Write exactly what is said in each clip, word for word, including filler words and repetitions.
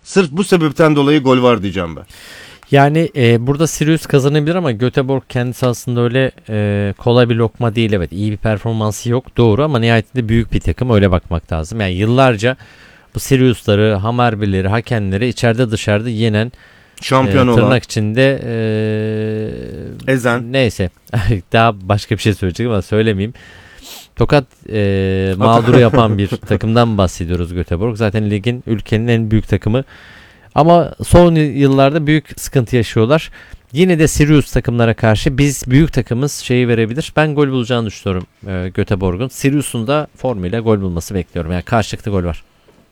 Sırf bu sebepten dolayı gol var diyeceğim ben. Yani e, burada Sirius kazanabilir ama Göteborg kendisi aslında öyle e, kolay bir lokma değil. Evet, iyi bir performansı yok doğru ama nihayetinde büyük bir takım, öyle bakmak lazım. Yani yıllarca bu Sirius'ları, Hammarby'leri, Hakenleri içeride dışarıda yenen, şampiyon e, olan, tırnak içinde e, ezen. Neyse daha başka bir şey söyleyecektim ama söylemeyeyim. Tokat e, mağduru yapan bir takımdan bahsediyoruz Göteborg. Zaten ligin, ülkenin en büyük takımı. Ama son yıllarda büyük sıkıntı yaşıyorlar. Yine de Sirius takımlara karşı biz büyük takımız şeyi verebilir. Ben gol bulacağını düşünüyorum e, Göteborg'un. Sirius'un da formuyla gol bulması bekliyorum. Yani karşılıklı gol var.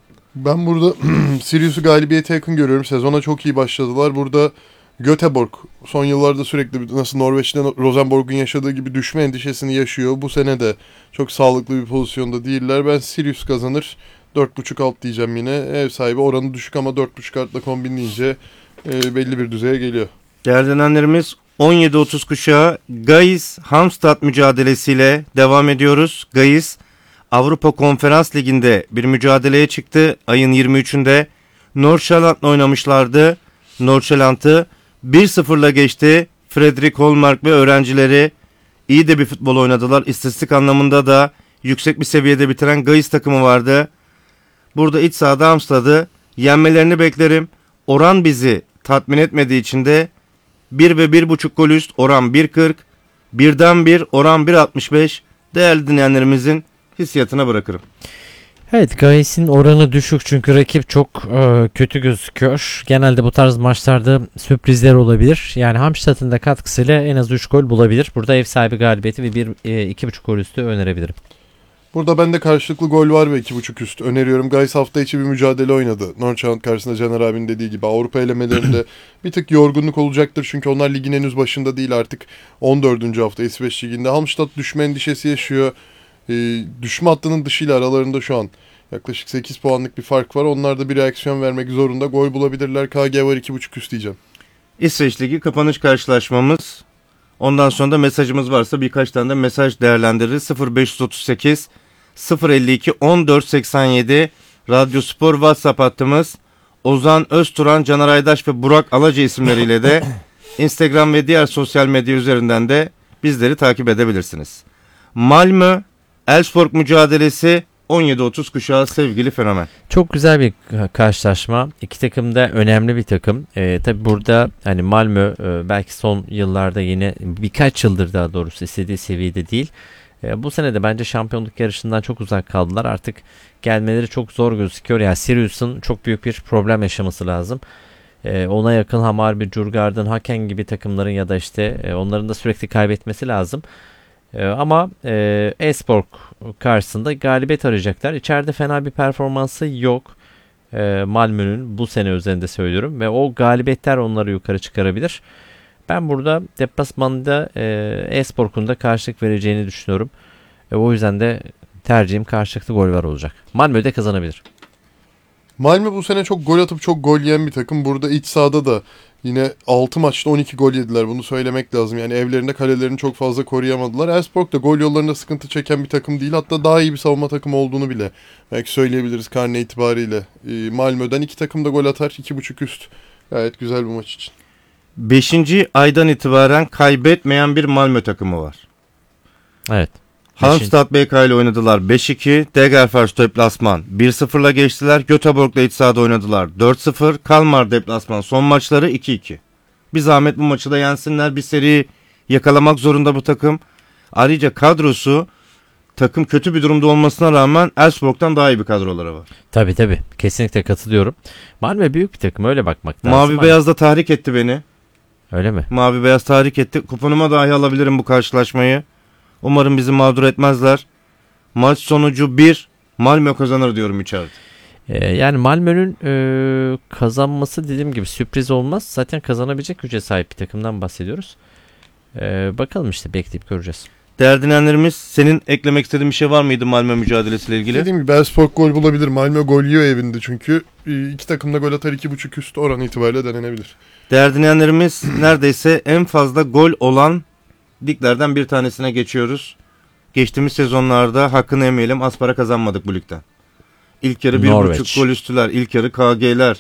Ben burada Sirius'u galibiyete yakın görüyorum. Sezona çok iyi başladılar. Burada Göteborg son yıllarda sürekli nasıl Norveç'ten Rosenborg'un yaşadığı gibi düşme endişesini yaşıyor. Bu sene de çok sağlıklı bir pozisyonda değiller. Ben Sirius kazanır. dört buçuk alt diyeceğim yine. Ev sahibi oranı düşük ama dört buçuk altla kombinleyince e, belli bir düzeye geliyor. Değerlenenlerimiz on yedi otuz kuşağı Gais Halmstad mücadelesiyle devam ediyoruz. Gais Avrupa Konferans Ligi'nde bir mücadeleye çıktı. Ayın yirmi üçünde Nordsjælland'la oynamışlardı. Nordsjælland'ı bir sıfırla geçti. Fredrik Holmark ve öğrencileri iyi de bir futbol oynadılar. İstatistik anlamında da yüksek bir seviyede bitiren Gais takımı vardı. Burada iç sahada Halmstad'ı yenmelerini beklerim. Oran bizi tatmin etmediği için de bir ve bir buçuk gol üst oran bir kırk, birden bir oran bir altmış beş değerli dinleyenlerimizin hissiyatına bırakırım. Evet, Gais'in oranı düşük çünkü rakip çok e, kötü gözüküyor. Genelde bu tarz maçlarda sürprizler olabilir. Yani Halmstad'ın da katkısıyla en az üç gol bulabilir. Burada ev sahibi galibiyeti ve bir iki buçuk gol üstü önerebilirim. Burada ben de karşılıklı gol var ve iki buçuk üst öneriyorum. Gais hafta içi bir mücadele oynadı. Nordsjælland karşısında Caner abinin dediği gibi Avrupa elemelerinde bir tık yorgunluk olacaktır. Çünkü onlar ligin henüz başında değil, artık on dördüncü hafta İsveç Ligi'nde. Halmstad düşme endişesi yaşıyor. E, düşme hattının dışıyla aralarında şu an yaklaşık sekiz puanlık bir fark var. Onlar da bir reaksiyon vermek zorunda. Gol bulabilirler. K G var iki buçuk üst diyeceğim. İsveç Ligi kapanış karşılaşmamız. Ondan sonra da mesajımız varsa birkaç tane de mesaj değerlendiririz. sıfır beş otuz sekiz sıfır elli iki on dört seksen yedi Radyo Spor WhatsApp hattımız. Ozan Özturan, Caner Aydaş ve Burak Alaca isimleriyle de Instagram ve diğer sosyal medya üzerinden de bizleri takip edebilirsiniz. Malmö Elfsborg mücadelesi on yedi otuz kuşağı sevgili fenomen. Çok güzel bir karşılaşma. İki takım da önemli bir takım. Ee, tabii burada hani Malmö e, belki son yıllarda yine birkaç yıldır daha doğrusu istediği seviyede değil. E, bu sene de bence şampiyonluk yarışından çok uzak kaldılar. Artık gelmeleri çok zor gözüküyor. Yani Sirius'un çok büyük bir problem yaşaması lazım. E, ona yakın Hammarby, Djurgården, Haken gibi takımların ya da işte e, onların da sürekli kaybetmesi lazım. E, ama e, Elfsborg karşısında galibiyet arayacaklar. İçeride fena bir performansı yok. E, Malmö'nün bu sene üzerinde söylüyorum ve o galibiyetler onları yukarı çıkarabilir. Ben burada deplasmanda e, Elfsborg'un da karşılık vereceğini düşünüyorum. E, o yüzden de tercihim karşılıklı gol var olacak. Malmö de kazanabilir. Malmö bu sene çok gol atıp çok gol yiyen bir takım. Burada iç sahada da yine altı maçta on iki gol yediler. Bunu söylemek lazım. Yani evlerinde kalelerini çok fazla koruyamadılar. Elfsborg da gol yollarında sıkıntı çeken bir takım değil. Hatta daha iyi bir savunma takımı olduğunu bile belki söyleyebiliriz karne itibariyle. E, Malmö'den iki takım da gol atar. iki buçuk üst. Gayet güzel bir maç için. beşinci aydan itibaren kaybetmeyen bir Malmö takımı var. Evet. Halmstad B K ile oynadılar beş iki. Degerfors deplasman bir sıfırla geçtiler. Göteborg'la iç sahada oynadılar dört sıfır. Kalmar deplasman son maçları iki iki. Bir zahmet bu maçı da yensinler. Bir seri yakalamak zorunda bu takım. Ayrıca kadrosu takım kötü bir durumda olmasına rağmen Elfsborg'dan daha iyi bir kadroları var. Tabii tabii. Kesinlikle katılıyorum. Malmö büyük bir takım, öyle bakmak lazım. Mavi beyaz da tahrik etti beni. Öyle mi? Mavi beyaz tahrik etti. Kuponuma dahi alabilirim bu karşılaşmayı. Umarım bizi mağdur etmezler. Maç sonucu bir. Malmö kazanır diyorum içeride. Ee, yani Malmö'nün e, kazanması dediğim gibi sürpriz olmaz. Zaten kazanabilecek güce sahip bir takımdan bahsediyoruz. Ee, bakalım işte, bekleyip göreceğiz. Değerli dinleyenlerimiz, senin eklemek istediğin bir şey var mıydı Malmö mücadelesiyle ilgili? Dediğim gibi Elfsborg gol bulabilir. Malmö gol yiyor evinde çünkü. İki takım da gol atar, iki buçuk üst oran itibariyle denenebilir. Değerli dinleyenlerimiz, neredeyse en fazla gol olan liglerden bir tanesine geçiyoruz. Geçtiğimiz sezonlarda hakkını yemeyelim, az para kazanmadık bu ligden. İlk yarı bir buçuk gol üstüler, ilk yarı K G'ler,